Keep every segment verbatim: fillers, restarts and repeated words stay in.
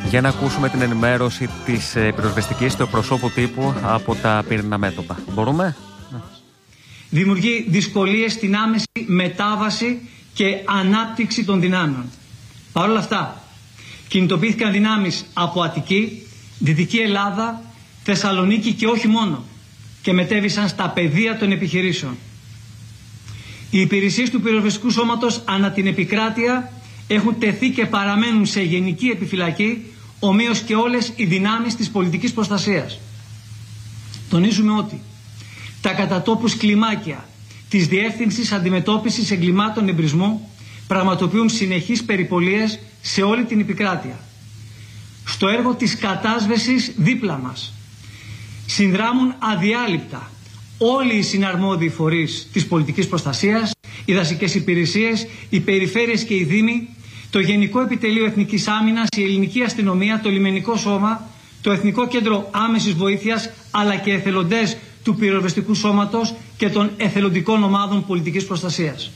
Για να ακούσουμε την ενημέρωση της πυροσβεστικής του προσώπου τύπου από τα πυρηνικά μέτωπα. Μπορούμε? Δημιουργεί δυσκολίες στην άμεση μετάβαση και ανάπτυξη των δυνάμεων. Παρ' όλα αυτά, κινητοποιήθηκαν δυνάμεις από Αττική, Δυτική Ελλάδα, Θεσσαλονίκη και όχι μόνο, και μετέβησαν στα πεδία των επιχειρήσεων. Οι υπηρεσίες του πυροσβεστικού σώματος ανά την επικράτεια έχουν τεθεί και παραμένουν σε γενική επιφυλακή, ομοίως και όλες οι δυνάμεις της πολιτικής προστασίας. Τονίζουμε ότι τα κατατόπους κλιμάκια της Διεύθυνσης Αντιμετώπισης Εγκλημάτων Εμπρισμού πραγματοποιούν συνεχείς περιπολίες σε όλη την επικράτεια. Στο έργο της κατάσβεσης δίπλα μας συνδράμουν αδιάλειπτα όλοι οι συναρμόδιοι φορείς της πολιτικής προστασίας, οι δασικές υπηρεσίες, οι περιφέρειες και οι δήμοι, το Γενικό Επιτελείο Εθνικής Άμυνας, η Ελληνική Αστυνομία, το Λιμενικό Σώμα, το Εθνικό Κέντρο Άμεσης Βοήθειας, αλλά και εθελοντές του πυροσβεστικού σώματος και των εθελοντικών ομάδων πολιτικής προστασίας.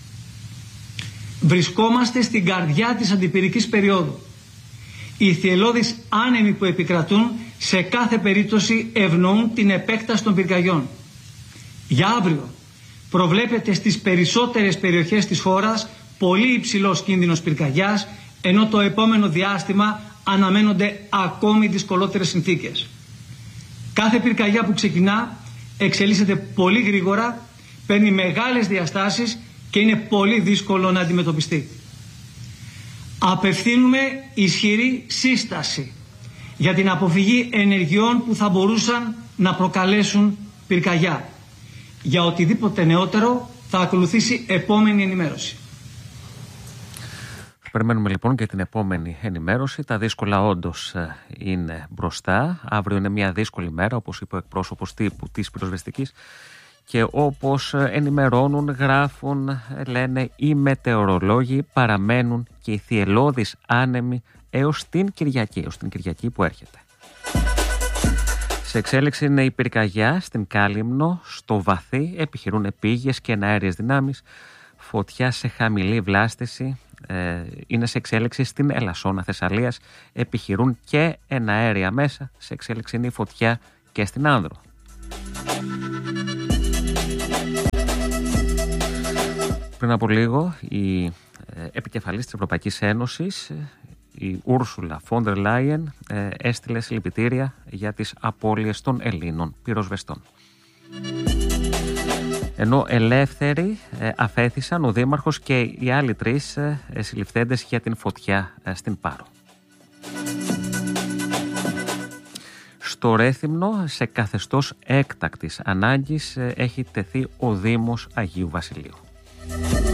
Βρισκόμαστε στην καρδιά της αντιπυρικής περίοδου. Οι θυελλώδεις άνεμοι που επικρατούν σε κάθε περίπτωση ευνοούν την επέκταση των πυρκαγιών. Για αύριο προβλέπεται στις περισσότερες περιοχές της χώρας πολύ υψηλός κίνδυνος πυρκαγιάς, ενώ το επόμενο διάστημα αναμένονται ακόμη δυσκολότερες συνθήκες. Κάθε πυρκαγιά που ξεκινά εξελίσσεται πολύ γρήγορα, παίρνει μεγάλες διαστάσεις και είναι πολύ δύσκολο να αντιμετωπιστεί. Απευθύνουμε ισχυρή σύσταση για την αποφυγή ενεργειών που θα μπορούσαν να προκαλέσουν πυρκαγιά. Για οτιδήποτε νεότερο θα ακολουθήσει επόμενη ενημέρωση. Περιμένουμε λοιπόν και την επόμενη ενημέρωση. Τα δύσκολα όντως είναι μπροστά. Αύριο είναι μια δύσκολη μέρα, όπως είπε ο εκπρόσωπος τύπου της πυροσβεστικής. Και όπως ενημερώνουν, γράφουν, λένε οι μετεωρολόγοι, παραμένουν και οι θυελλώδεις άνεμοι έως την Κυριακή, έως την Κυριακή που έρχεται. Σε εξέλιξη είναι η πυρκαγιά στην Κάλυμνο, στο Βαθύ, επιχειρούν επίγειες και εναέριες δυνάμεις. Φωτιά σε χαμηλή βλάστηση ε, είναι σε εξέλιξη στην Ελασσόνα Θεσσαλίας, επιχειρούν και εναέρια μέσα. Σε εξέλιξη είναι η φωτιά και στην Άνδρο. Πριν από λίγο, η ε, επικεφαλής της Ευρωπαϊκής Ένωσης, η Ούρσουλα Φόντερ Λάιεν, ε, έστειλε συλληπιτήρια για τις απώλειες των Ελλήνων πυροσβεστών. Ενώ ελεύθεροι ε, αφέθησαν ο Δήμαρχος και οι άλλοι τρεις ε, συλληφθέντες για την φωτιά ε, στην Πάρο. Στο Ρέθυμνο, σε καθεστώς έκτακτης ανάγκης, ε, έχει τεθεί ο Δήμος Αγίου Βασιλείου.